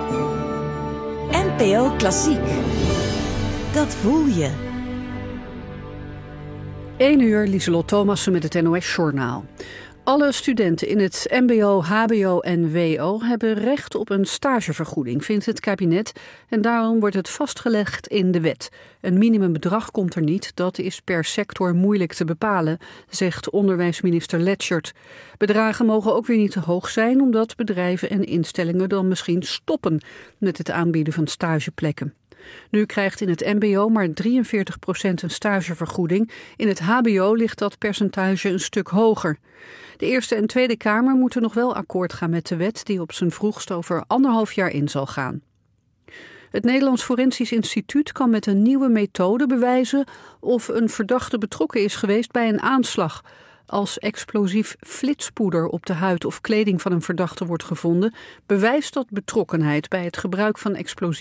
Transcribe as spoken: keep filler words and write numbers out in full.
N P O Klassiek. Dat voel je. één uur, Lieselot Thomassen met het N O S-journaal. Alle studenten in het mbo, hbo en wo hebben recht op een stagevergoeding, vindt het kabinet. En daarom wordt het vastgelegd in de wet. Een minimumbedrag komt er niet, dat is per sector moeilijk te bepalen, zegt onderwijsminister Letschert. Bedragen mogen ook weer niet te hoog zijn, omdat bedrijven en instellingen dan misschien stoppen met het aanbieden van stageplekken. Nu krijgt in het mbo maar drieënveertig procent een stagevergoeding. In het hbo ligt dat percentage een stuk hoger. De Eerste en Tweede Kamer moeten nog wel akkoord gaan met de wet, die op zijn vroegst over anderhalf jaar in zal gaan. Het Nederlands Forensisch Instituut kan met een nieuwe methode bewijzen of een verdachte betrokken is geweest bij een aanslag. Als explosief flitspoeder op de huid of kleding van een verdachte wordt gevonden, bewijst dat betrokkenheid bij het gebruik van explosieven.